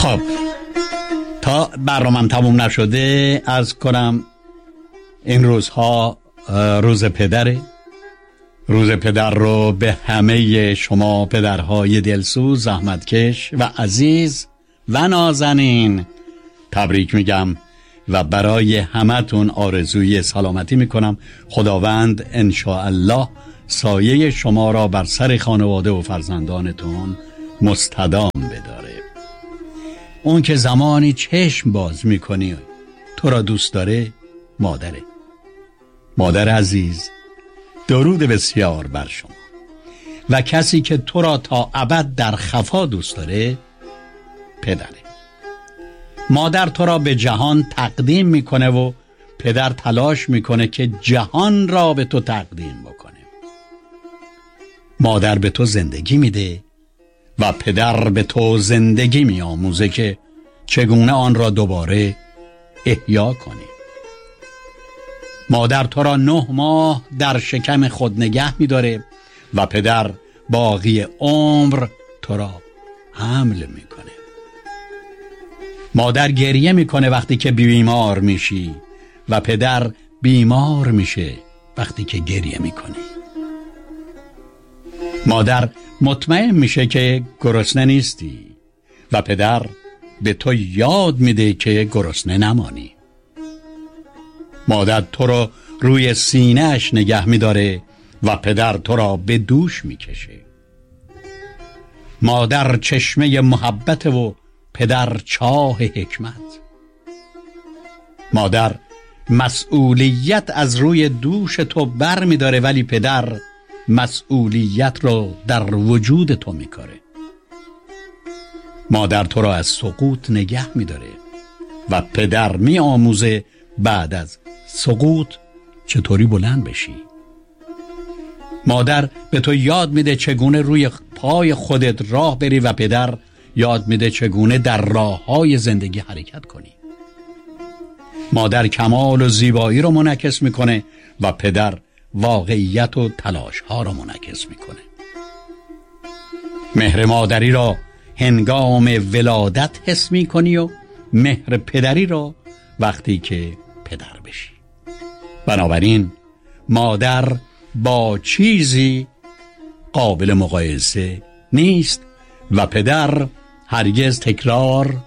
خب تا برنامه‌ام تموم نشده عرض کنم این روزها روز پدره. روز پدر رو به همه شما پدرهای دلسوز، زحمتکش و عزیز و نازنین تبریک میگم و برای همتون آرزوی سلامتی میکنم. خداوند انشاءالله سایه شما را بر سر خانواده و فرزندانتون مستدام بداره. اون که زمانی چشم باز میکنی تو را دوست داره مادره. مادر عزیز، درود بسیار بر شما. و کسی که تو را تا ابد در خفا دوست داره پدره. مادر تو را به جهان تقدیم میکنه و پدر تلاش میکنه که جهان را به تو تقدیم بکنه. مادر به تو زندگی میده و پدر به تو زندگی میآموزه که چگونه آن را دوباره احیا کنی. مادر تو را 9 ماه در شکم خود نگه می‌داره و پدر باقی عمر تو را حمل میکنه. مادر گریه میکنه وقتی که بیمار میشی و پدر بیمار میشه وقتی که گریه میکنی. مادر مطمئن میشه که گرسنه نیستی و پدر به تو یاد میده که گرسنه نمانی. مادر تو را روی سینه‌اش نگه می‌داره و پدر تو را به دوش می‌کشه. مادر چشمه محبت و پدر چاه حکمت. مادر مسئولیت از روی دوش تو بر می‌داره ولی پدر مسئولیت رو در وجود تو می‌کاره. مادر تو را از سقوط نگه می‌داره و پدر می‌آموزه بعد از سقوط چطوری بلند بشی. مادر به تو یاد میده چگونه روی پای خودت راه بری و پدر یاد میده چگونه در راههای زندگی حرکت کنی. مادر کمال و زیبایی رو منعکس میکنه و پدر واقعیت و تلاش ها رو منعکس میکنه. مهر مادری را هنگام ولادت حس میکنی و مهر پدری را وقتی که پدر بشی. بنابراین مادر با چیزی قابل مقایسه نیست و پدر هرگز تکرار